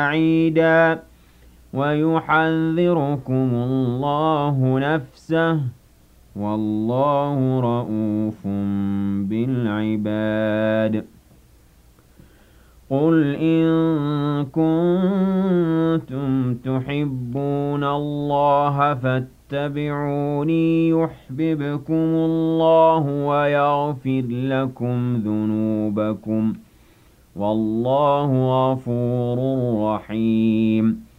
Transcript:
بعيدا ويحذركم الله نفسه والله رءوف بالعباد قل إن كنتم تحبون الله فاتبعوني يحببكم الله ويغفر لكم ذنوبكم والله غفور رحيم